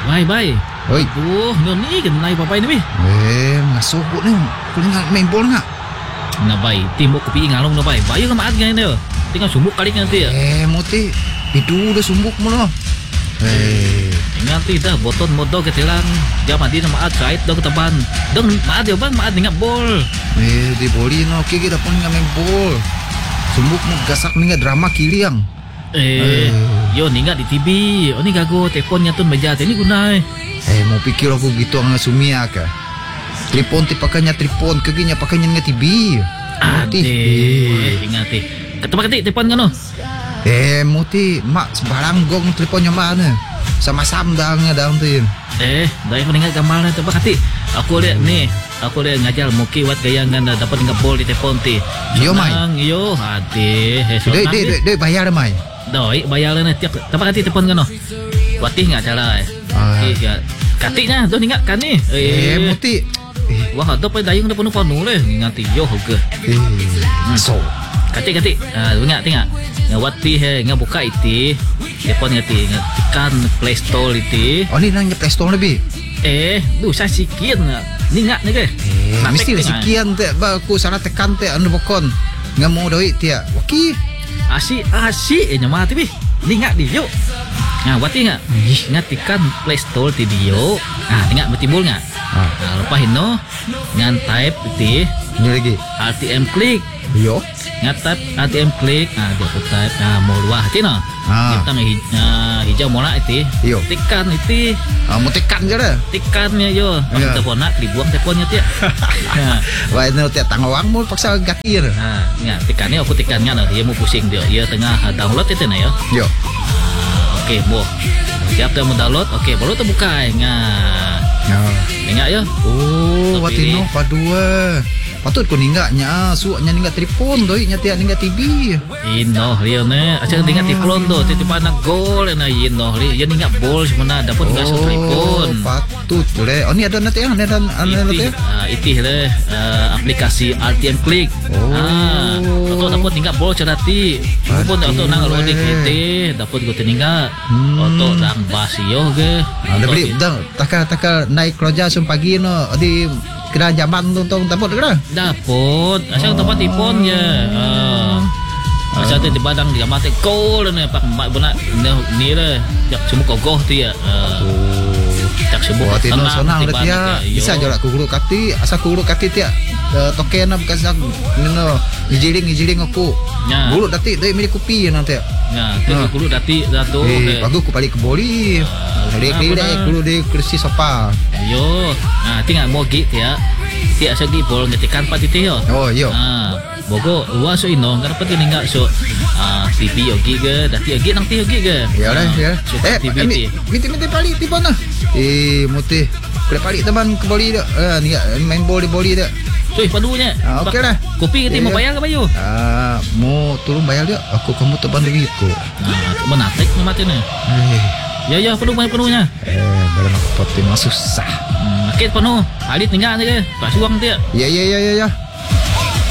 Bay. Oi. Aduh, ni kenai papai ni. Masuk ni. Kau ingat main bola nak? Na bay, timbuk kopi ngalong na bay. Bayo ka maat ngayon dia. Tinggal sumbuk kali nanti ya. Muti. Itu dah sumbuk mo no. Nanti dah boton modo ketilang. Dia mandi na maat kait do ketaban. Dong maat dia bang maat ngap bol. Di boli no okay kita pun main bol. Sumbuk mo gasak ninga drama kiliang. Yo ninga di TV. Oh ni gago teleponnya tu meja ni gunai. Mau pikir aku gitu ang sumia ka. Telepon ti pakanya telepon kaginya pakanya nga TV. Ingati. Ketepak ketik telepon kan no. Muti mak sebarang gong teleponnya mana. Sama-sama daang tu. Dari aku ingat gambar tu tepak ketik. Aku lihat ni. Aku lihat ngajar muki wat gaya ngana dapat ngapol di telepon ti. Yo mai. Yo hati. Dei bayar mai. Doi bayar ni tiap tepak ketik telepon kan no. Watih enggak cara katiknya tu ingat kan ni. Muti. Wah, ada pa dayung na penuh-penuh leh. Ngati yo hoge. So. Katik. Ingat tengok. Ngawati he ngabuka iti. Telepon ngati ngatikan Play Store iti. Oh ni nang Play Store lebih. Saya sikian ningat ni ke. Mesti sikian te ba aku sana tekan te anu bokon. Ngamo doi tia. Waki. Asi nyama ti bi. Ningat di yo. Wati enggak? Ngatikan Play Store ti dio. Ingat bertimbul enggak? Lepas no ngan type itu ni lagi RTM klik yo ngatat RTM klik dia type mau luah itu no kita hijau mola itu yo tekan itu mau tekan je dah tekannya yo telepon nak dibuang teleponnya dia wah ini tiap tangawang mau paksa gatir ingat tekannya aku tekannya dia mau pusing dia tengah download itu na yo oke mau siap dia mau download oke baru terbuka ingat ya. Wati no padua. Patut ko ningganya suaknya ningga telepon doi nya tiak ningga TV. Ino dia ne, aja ningga telepon do, tiba nak gol na ino dia. Ya ningga bol semana dapat ningga telepon. Patut le. Oh ni ada nanti ada nanti. Itih le aplikasi RTM Klik. Atau dapat ningga bol cerati. Pun atau nang loading itu dapat go ningga. Atau nang basio ge. Ada beli dah takal naik kerja pagi no di kira zaman tuntung dapat kira dapat asal tempat tipon je asal tu di badang dia mati kol ni pak mak benak ni le jak semua kogoh tu ya jak semua tino sonang le dia bisa jolak kuguru kati asal kuguru kati dia token na bekas no ngijiling aku bulu dati dari milik kopi nanti tu kuguru dati datu bagus ku balik ke boli dia kulu dia kursi sofa yo tinggal mogi ya tiak segi bol ngetikan pat itu yo yo bogo luas so ino ngapa ti ningga so TV yogi ge dati yogi nang ti yogi ge ya lah ya TV miti pali ti bona muti kena pali teman ke boli dak ni main bol di boli dak cuy padunya okey lah kopi kita mau bayar ke bayu mau tolong bayar dia aku kamu teban duit ko menatek mati ni ya penuhnya barang apa tu susah Makin penuh, alit tinggal ni ke? Pas uang dia. Ya.